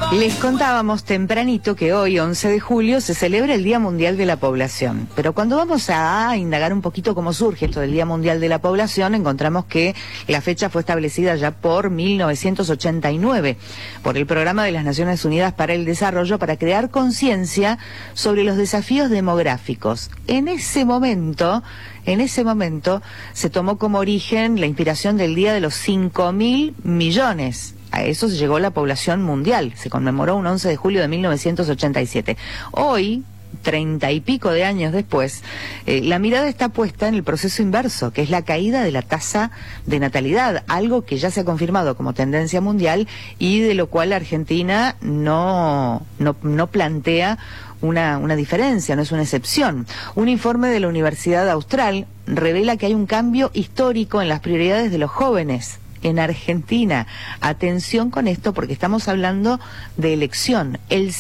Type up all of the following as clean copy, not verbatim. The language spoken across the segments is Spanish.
Les contábamos tempranito que hoy, 11 de julio, se celebra el Día Mundial de la Población. Pero cuando vamos a indagar un poquito cómo surge esto del Día Mundial de la Población, encontramos que la fecha fue establecida ya por 1989, por el Programa de las Naciones Unidas para el Desarrollo, para crear conciencia sobre los desafíos demográficos. En ese momento se tomó como origen la inspiración del Día de los 5.000 millones. A eso se llegó la población mundial. Se conmemoró un 11 de julio de 1987. Hoy, 30 y pico de años después, la mirada está puesta en el proceso inverso, que es la caída de la tasa de natalidad, algo que ya se ha confirmado como tendencia mundial y de lo cual Argentina no plantea una diferencia, no es una excepción. Un informe de la Universidad Austral revela que hay un cambio histórico en las prioridades de los jóvenes en Argentina. Atención con esto porque estamos hablando de elección. El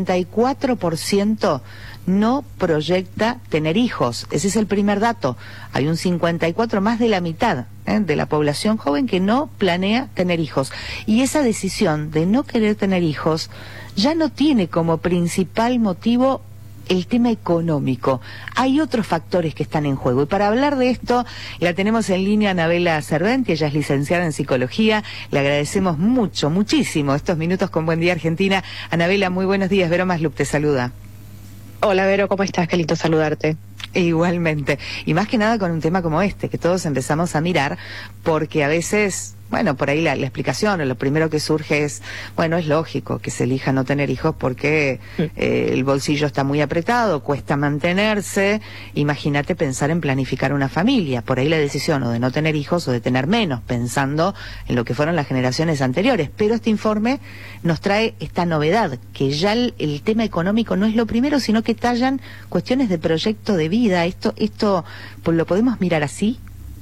54% no proyecta tener hijos. Ese es el primer dato. Hay un 54, más de la mitad de la población joven que no planea tener hijos. Y esa decisión de no querer tener hijos ya no tiene como principal motivo el tema económico. Hay otros factores que están en juego. Y para hablar de esto, la tenemos en línea Anabela Serventi, ella es licenciada en Psicología. Le agradecemos muchísimo estos minutos con Buen Día Argentina. Anabela, muy buenos días. Vero Maslup te saluda. Hola Vero, ¿cómo estás? Qué lindo saludarte. Igualmente. Y más que nada con un tema como este, que todos empezamos a mirar, porque a veces, bueno, por ahí la explicación o lo primero que surge es, bueno, es lógico que se elija no tener hijos porque el bolsillo está muy apretado, cuesta mantenerse. Imagínate pensar en planificar una familia. Por ahí la decisión o de no tener hijos o de tener menos, pensando en lo que fueron las generaciones anteriores. Pero este informe nos trae esta novedad, que ya el tema económico no es lo primero, sino que tallan cuestiones de proyecto de vida. Esto pues, ¿lo podemos mirar así?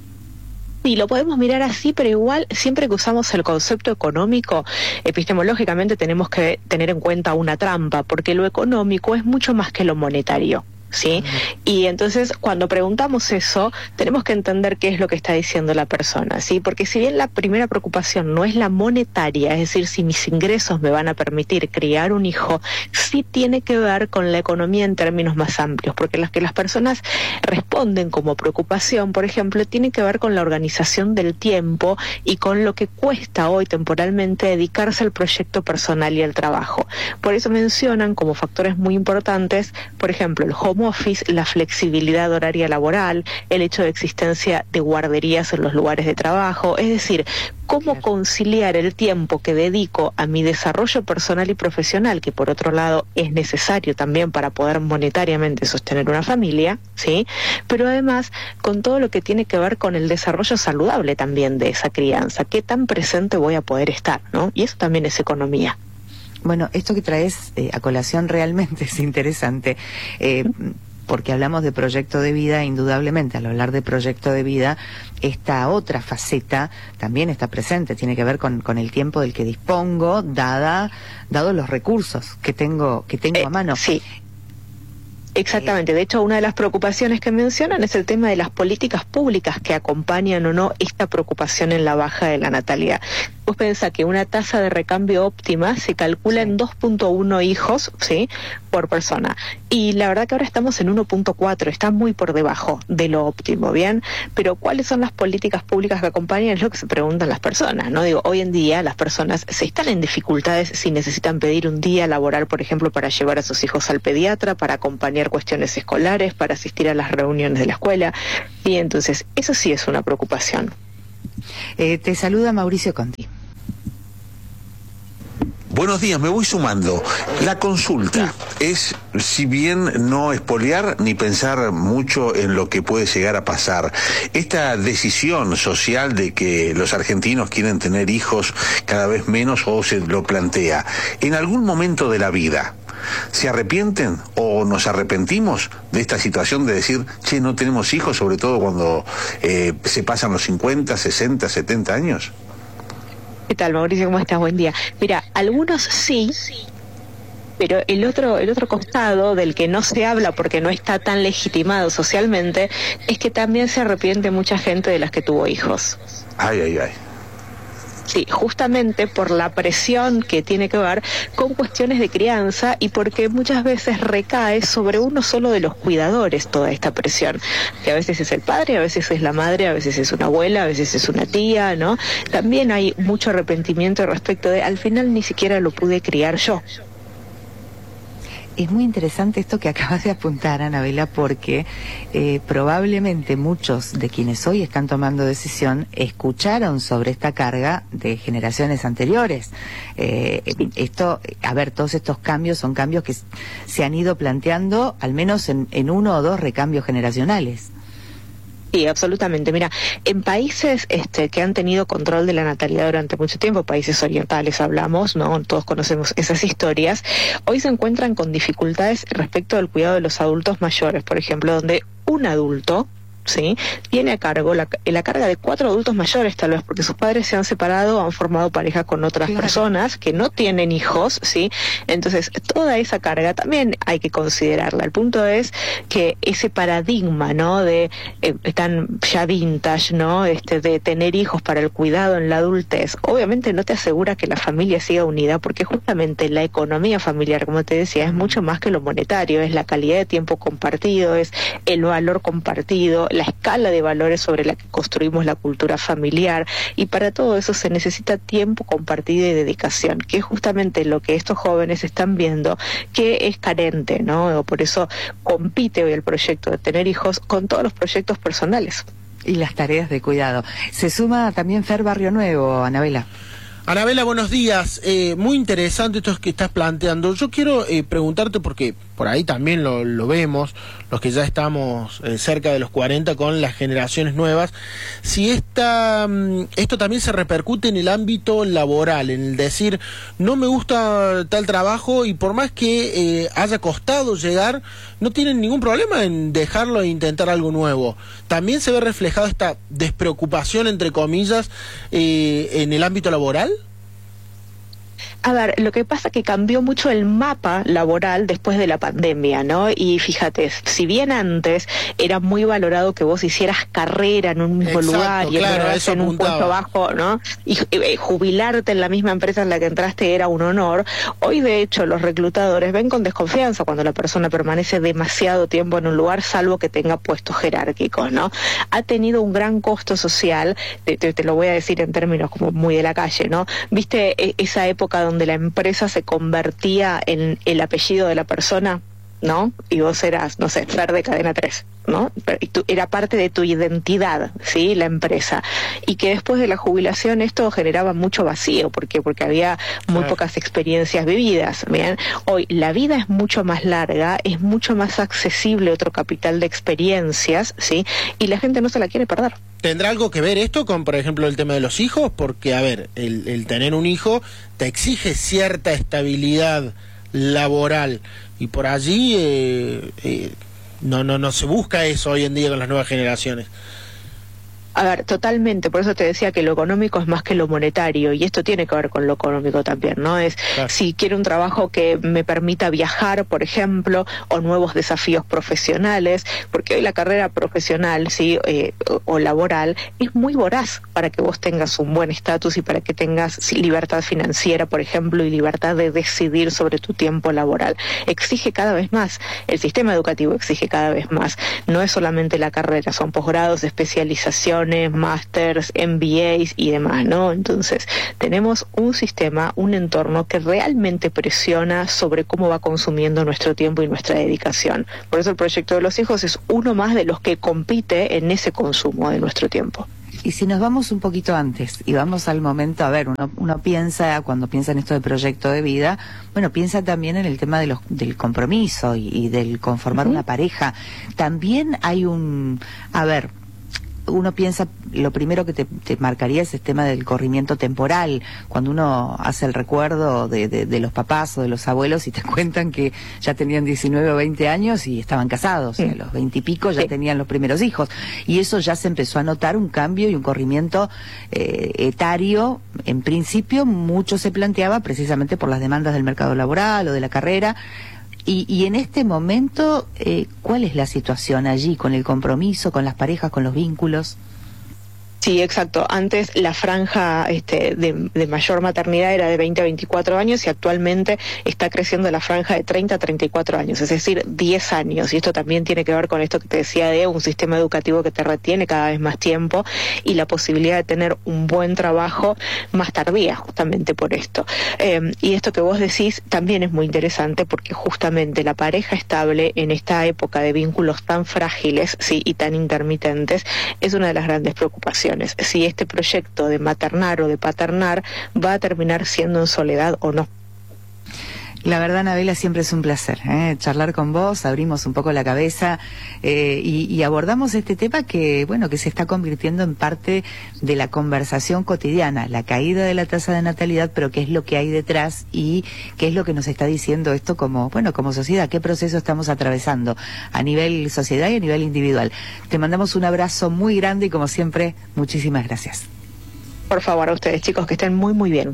Sí, lo podemos mirar así, pero igual, siempre que usamos el concepto económico, epistemológicamente tenemos que tener en cuenta una trampa, porque lo económico es mucho más que lo monetario, ¿sí? Y entonces, cuando preguntamos eso, tenemos que entender qué es lo que está diciendo la persona, ¿sí? Porque si bien la primera preocupación no es la monetaria, es decir, si mis ingresos me van a permitir criar un hijo, sí tiene que ver con la economía en términos más amplios, porque las que las personas responden como preocupación, por ejemplo, tiene que ver con la organización del tiempo y con lo que cuesta hoy temporalmente dedicarse al proyecto personal y al trabajo. Por eso mencionan como factores muy importantes, por ejemplo, el home office, la flexibilidad horaria laboral, el hecho de existencia de guarderías en los lugares de trabajo, es decir, cómo conciliar el tiempo que dedico a mi desarrollo personal y profesional, que por otro lado es necesario también para poder monetariamente sostener una familia, ¿sí? Pero además con todo lo que tiene que ver con el desarrollo saludable también de esa crianza, qué tan presente voy a poder estar, ¿no? Y eso también es economía. Bueno, esto que traes a colación realmente es interesante, porque hablamos de proyecto de vida, indudablemente, al hablar de proyecto de vida, esta otra faceta también está presente, tiene que ver con el tiempo del que dispongo, dados los recursos que tengo a mano. Sí. Exactamente, de hecho una de las preocupaciones que mencionan es el tema de las políticas públicas que acompañan o no esta preocupación en la baja de la natalidad. Vos pensás que una tasa de recambio óptima se calcula en 2.1 hijos, ¿sí?, por persona. Y la verdad que ahora estamos en 1.4, está muy por debajo de lo óptimo, ¿bien? Pero ¿cuáles son las políticas públicas que acompañan? Es lo que se preguntan las personas, ¿no? Digo, hoy en día las personas se están en dificultades si necesitan pedir un día laboral, por ejemplo, para llevar a sus hijos al pediatra, para acompañar cuestiones escolares, para asistir a las reuniones de la escuela. Y entonces, eso sí es una preocupación. Te saluda Mauricio Conti. Buenos días, me voy sumando. La consulta es, si bien no espolear ni pensar mucho en lo que puede llegar a pasar, esta decisión social de que los argentinos quieren tener hijos cada vez menos o se lo plantea, en algún momento de la vida, ¿se arrepienten o nos arrepentimos de esta situación de decir, che, no tenemos hijos, sobre todo cuando se pasan los 50, 60, 70 años? ¿Qué tal, Mauricio? ¿Cómo estás? Buen día. Mira, algunos sí, pero el otro costado del que no se habla porque no está tan legitimado socialmente es que también se arrepiente mucha gente de las que tuvo hijos. Ay, ay, ay. Sí, justamente por la presión que tiene que ver con cuestiones de crianza y porque muchas veces recae sobre uno solo de los cuidadores toda esta presión, que a veces es el padre, a veces es la madre, a veces es una abuela, a veces es una tía, ¿no? También hay mucho arrepentimiento respecto de, al final ni siquiera lo pude criar yo. Es muy interesante esto que acabas de apuntar, Anabela, porque probablemente muchos de quienes hoy están tomando decisión escucharon sobre esta carga de generaciones anteriores. Todos estos cambios son cambios que se han ido planteando al menos en uno o dos recambios generacionales. Sí, absolutamente. Mira, en países que han tenido control de la natalidad durante mucho tiempo, países orientales hablamos, ¿no? Todos conocemos esas historias, hoy se encuentran con dificultades respecto al cuidado de los adultos mayores, por ejemplo, donde un adulto, ¿sí?, tiene a cargo la carga de 4 adultos mayores, tal vez porque sus padres se han separado o han formado pareja con otras personas que no tienen hijos, ¿sí? Entonces, toda esa carga también hay que considerarla. El punto es que ese paradigma, ¿no?, de tan ya vintage, ¿no?, de tener hijos para el cuidado en la adultez, obviamente no te asegura que la familia siga unida, porque justamente la economía familiar, como te decía, es mucho más que lo monetario, es la calidad de tiempo compartido, es el valor compartido, la escala de valores sobre la que construimos la cultura familiar, y para todo eso se necesita tiempo compartido y dedicación, que es justamente lo que estos jóvenes están viendo que es carente, ¿no? Por eso compite hoy el proyecto de tener hijos con todos los proyectos personales. Y las tareas de cuidado. Se suma también Fer Barrio Nuevo, Anabela. Anabela, buenos días. Muy interesante esto que estás planteando. Yo quiero preguntarte, porque por ahí también lo vemos, los que ya estamos cerca de los 40 con las generaciones nuevas, si esto también se repercute en el ámbito laboral, en el decir, no me gusta tal trabajo y por más que haya costado llegar, no tienen ningún problema en dejarlo e intentar algo nuevo. ¿También se ve reflejada esta despreocupación, entre comillas, en el ámbito laboral? A ver, lo que pasa es que cambió mucho el mapa laboral después de la pandemia, ¿no? Y fíjate, si bien antes era muy valorado que vos hicieras carrera en un mismo lugar y en un puesto bajo, ¿no? Y jubilarte en la misma empresa en la que entraste era un honor, hoy de hecho los reclutadores ven con desconfianza cuando la persona permanece demasiado tiempo en un lugar, salvo que tenga puestos jerárquicos, ¿no? Ha tenido un gran costo social, te lo voy a decir en términos como muy de la calle, ¿no? ¿Viste esa época donde la empresa se convertía en el apellido de la persona, ¿no? Y vos eras, no sé, Fer de Cadena 3, ¿no? Era parte de tu identidad, ¿sí?, la empresa. Y que después de la jubilación esto generaba mucho vacío. ¿Por qué? Porque había muy pocas experiencias vividas. ¿Bien? Hoy la vida es mucho más larga, es mucho más accesible otro capital de experiencias, ¿sí? Y la gente no se la quiere perder. ¿Tendrá algo que ver esto con, por ejemplo, el tema de los hijos? Porque, a ver, el tener un hijo te exige cierta estabilidad laboral y por allí no se busca eso hoy en día con las nuevas generaciones. A ver, totalmente, por eso te decía que lo económico es más que lo monetario, y esto tiene que ver con lo económico también, ¿no? Es si quiero un trabajo que me permita viajar, por ejemplo, o nuevos desafíos profesionales, porque hoy la carrera profesional, sí, o laboral, es muy voraz para que vos tengas un buen estatus y para que tengas libertad financiera, por ejemplo, y libertad de decidir sobre tu tiempo laboral. Exige cada vez más, el sistema educativo exige cada vez más, no es solamente la carrera, son posgrados, especialización, másters, MBAs y demás, ¿no? Entonces, tenemos un sistema, un entorno que realmente presiona sobre cómo va consumiendo nuestro tiempo y nuestra dedicación. Por eso el proyecto de los hijos es uno más de los que compite en ese consumo de nuestro tiempo. Y si nos vamos un poquito antes y vamos al momento, a ver, uno piensa, cuando piensa en esto de proyecto de vida, bueno, piensa también en el tema del compromiso y del conformar una pareja. También hay uno piensa, lo primero que te marcaría es el tema del corrimiento temporal, cuando uno hace el recuerdo de los papás o de los abuelos y te cuentan que ya tenían 19 o 20 años y estaban casados, y a los 20 y pico ya tenían los primeros hijos, y eso ya se empezó a notar un cambio y un corrimiento etario. En principio mucho se planteaba precisamente por las demandas del mercado laboral o de la carrera. Y en este momento, ¿cuál es la situación allí con el compromiso, con las parejas, con los vínculos? Sí, exacto. Antes la franja de mayor maternidad era de 20 a 24 años y actualmente está creciendo la franja de 30 a 34 años, es decir, 10 años. Y esto también tiene que ver con esto que te decía de un sistema educativo que te retiene cada vez más tiempo y la posibilidad de tener un buen trabajo más tardía, justamente por esto. Y esto que vos decís también es muy interesante porque justamente la pareja estable en esta época de vínculos tan frágiles, sí, y tan intermitentes es una de las grandes preocupaciones. Si este proyecto de maternar o de paternar va a terminar siendo en soledad o no. La verdad, Anabela, siempre es un placer charlar con vos, abrimos un poco la cabeza y abordamos este tema que, bueno, que se está convirtiendo en parte de la conversación cotidiana, la caída de la tasa de natalidad, pero qué es lo que hay detrás y qué es lo que nos está diciendo esto como, bueno, como sociedad, qué proceso estamos atravesando a nivel sociedad y a nivel individual. Te mandamos un abrazo muy grande y, como siempre, muchísimas gracias. Por favor, a ustedes, chicos, que estén muy, muy bien.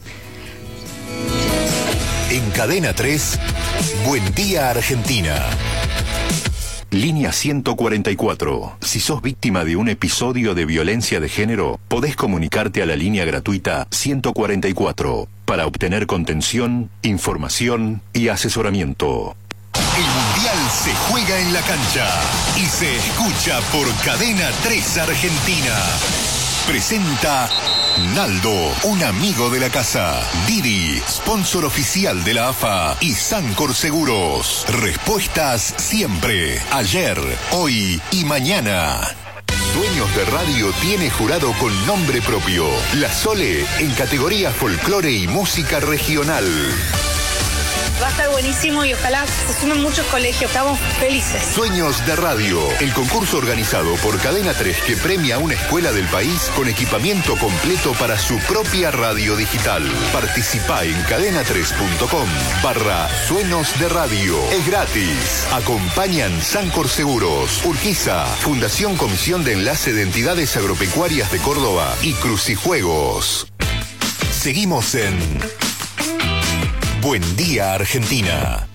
En Cadena 3, Buen Día Argentina. Línea 144. Si sos víctima de un episodio de violencia de género, podés comunicarte a la línea gratuita 144 para obtener contención, información y asesoramiento. El Mundial se juega en la cancha y se escucha por Cadena 3 Argentina. Presenta Naldo, un amigo de la casa. Didi, sponsor oficial de la AFA y Sancor Seguros. Respuestas siempre, ayer, hoy y mañana. Sueños de Radio tiene jurado con nombre propio. La Sole en categoría folclore y música regional. Va a estar buenísimo y ojalá se sumen muchos colegios. Estamos felices. Sueños de Radio, el concurso organizado por Cadena 3 que premia a una escuela del país con equipamiento completo para su propia radio digital. Participá en cadena3.com/Sueños de Radio. Es gratis. Acompañan Sancor Seguros, Urquiza, Fundación Comisión de Enlace de Entidades Agropecuarias de Córdoba y Crucijuegos. Seguimos en Buen Día Argentina.